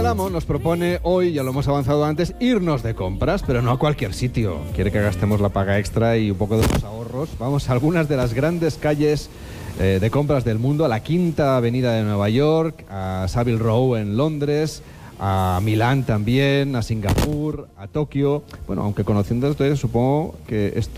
del Amo nos propone hoy, ya lo hemos avanzado antes, irnos de compras, pero no a cualquier sitio. Quiere que gastemos la paga extra y un poco de los ahorros. Vamos a algunas de las grandes calles de compras del mundo, a la Quinta Avenida de Nueva York, a Savile Row en Londres, a Milán también, a Singapur, a Tokio. Bueno, aunque conociendo esto, supongo que esto